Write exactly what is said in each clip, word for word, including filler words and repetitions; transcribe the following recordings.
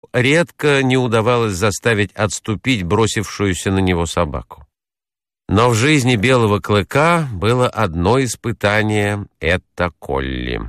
редко не удавалось заставить отступить бросившуюся на него собаку. Но в жизни Белого Клыка было одно испытание — это Колли.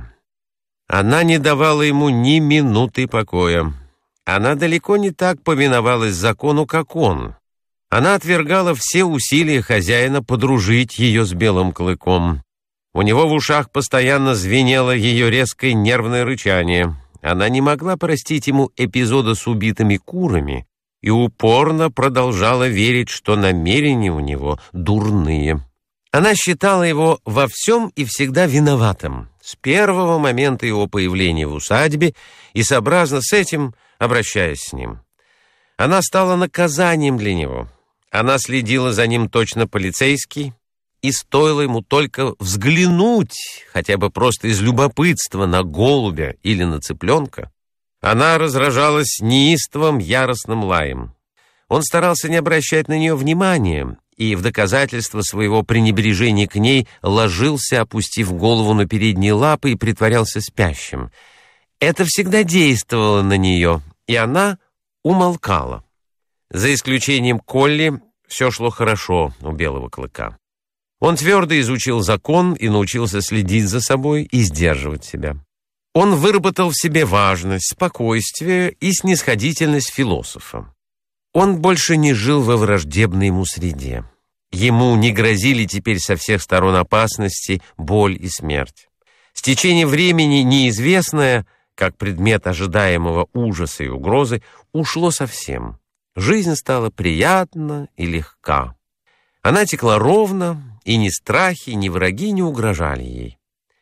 Она не давала ему ни минуты покоя. Она далеко не так повиновалась закону, как он. Она отвергала все усилия хозяина подружить ее с Белым Клыком. У него в ушах постоянно звенело ее резкое нервное рычание. Она не могла простить ему эпизода с убитыми курами и упорно продолжала верить, что намерения у него дурные. Она считала его во всем и всегда виноватым, с первого момента его появления в усадьбе и сообразно с этим обращаясь с ним. Она стала наказанием для него. Она следила за ним точно полицейский, и стоило ему только взглянуть, хотя бы просто из любопытства, на голубя или на цыпленка, она разражалась неистовым яростным лаем. Он старался не обращать на нее внимания, и в доказательство своего пренебрежения к ней ложился, опустив голову на передние лапы, и притворялся спящим. Это всегда действовало на нее, и она умолкала. За исключением Колли, все шло хорошо у Белого Клыка. Он твердо изучил закон и научился следить за собой и сдерживать себя. Он выработал в себе важность, спокойствие и снисходительность философа. Он больше не жил во враждебной ему среде. Ему не грозили теперь со всех сторон опасности, боль и смерть. С течением времени неизвестное, как предмет ожидаемого ужаса и угрозы, ушло совсем. Жизнь стала приятна и легка. Она текла ровно, и ни страхи, ни враги не угрожали ей.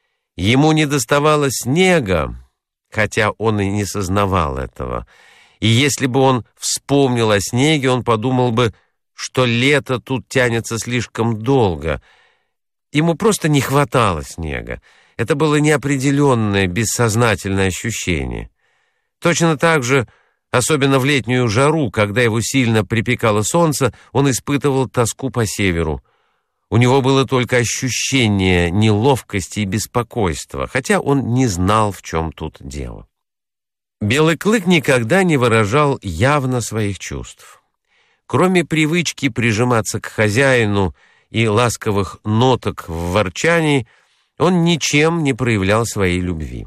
Ему недоставало снега, хотя он и не сознавал этого. И если бы он вспомнил о снеге, он подумал бы, что лето тут тянется слишком долго. Ему просто не хватало снега. Это было неопределенное, бессознательное ощущение. Точно так же, особенно в летнюю жару, когда его сильно припекало солнце, он испытывал тоску по северу. У него было только ощущение неловкости и беспокойства, хотя он не знал, в чем тут дело. Белый Клык никогда не выражал явно своих чувств. Кроме привычки прижиматься к хозяину и ласковых ноток в ворчании, он ничем не проявлял своей любви.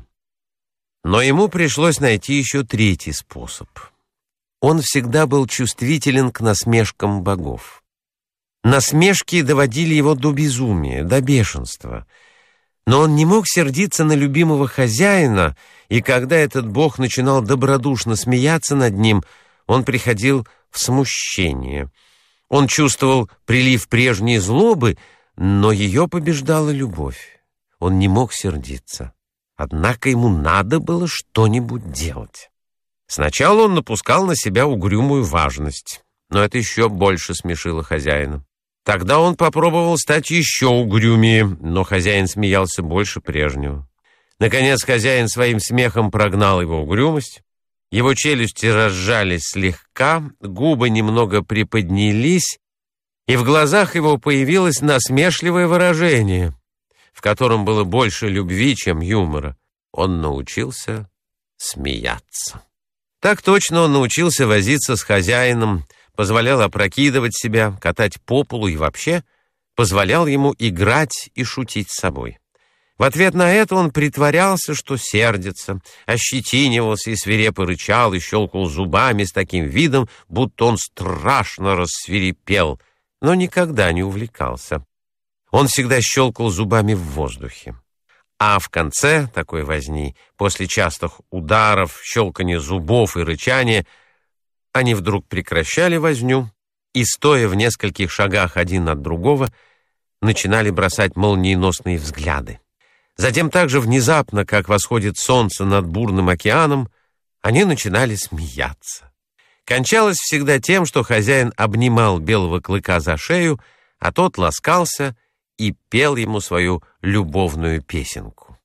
Но ему пришлось найти еще третий способ. Он всегда был чувствителен к насмешкам богов. Насмешки доводили его до безумия, до бешенства. Но он не мог сердиться на любимого хозяина, и когда этот бог начинал добродушно смеяться над ним, он приходил в смущение. Он чувствовал прилив прежней злобы, но ее побеждала любовь. Он не мог сердиться. Однако ему надо было что-нибудь делать. Сначала он напускал на себя угрюмую важность, но это еще больше смешило хозяина. Тогда он попробовал стать еще угрюмее, но хозяин смеялся больше прежнего. Наконец хозяин своим смехом прогнал его угрюмость. Его челюсти разжались слегка, губы немного приподнялись, и в глазах его появилось насмешливое выражение, в котором было больше любви, чем юмора. Он научился смеяться. Так точно он научился возиться с хозяином, позволял опрокидывать себя, катать по полу и вообще позволял ему играть и шутить с собой. В ответ на это он притворялся, что сердится, ощетинивался и свирепо рычал и щелкал зубами с таким видом, будто он страшно рассвирепел, но никогда не увлекался. Он всегда щелкал зубами в воздухе. А в конце такой возни, после частых ударов, щелкания зубов и рычания, они вдруг прекращали возню и, стоя в нескольких шагах один от другого, начинали бросать молниеносные взгляды. Затем так же внезапно, как восходит солнце над бурным океаном, они начинали смеяться. Кончалось всегда тем, что хозяин обнимал Белого Клыка за шею, а тот ласкался и пел ему свою любовную песенку.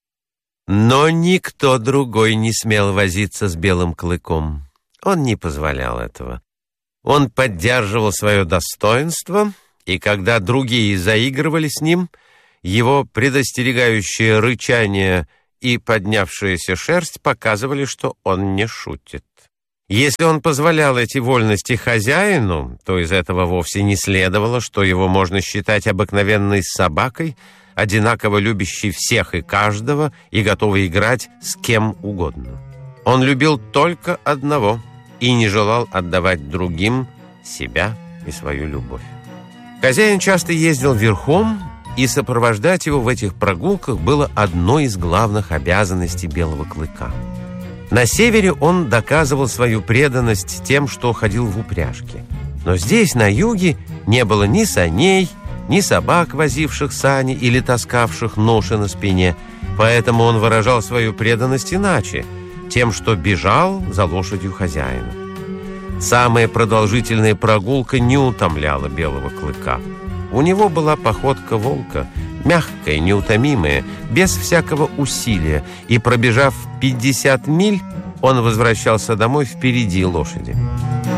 Но никто другой не смел возиться с Белым Клыком. Он не позволял этого. Он поддерживал свое достоинство, и когда другие заигрывали с ним, его предостерегающее рычание и поднявшаяся шерсть показывали, что он не шутит. Если он позволял эти вольности хозяину, то из этого вовсе не следовало, что его можно считать обыкновенной собакой, одинаково любящей всех и каждого и готовой играть с кем угодно. Он любил только одного и не желал отдавать другим себя и свою любовь. Хозяин часто ездил верхом, и сопровождать его в этих прогулках было одной из главных обязанностей Белого Клыка. На севере он доказывал свою преданность тем, что ходил в упряжке. Но здесь, на юге, не было ни саней, ни собак, возивших сани или таскавших ноши на спине, поэтому он выражал свою преданность иначе, тем, что бежал за лошадью хозяина. Самая продолжительная прогулка не утомляла Белого Клыка. У него была походка волка, мягкая, неутомимая, без всякого усилия, и, пробежав пятьдесят миль, он возвращался домой впереди лошади.